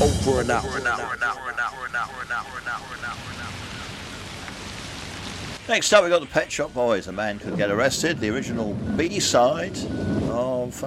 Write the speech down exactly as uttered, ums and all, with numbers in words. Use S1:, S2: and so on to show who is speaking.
S1: Over and out.
S2: Next up, we got the Pet Shop Boys. A Man Could Get Arrested, the original B-side of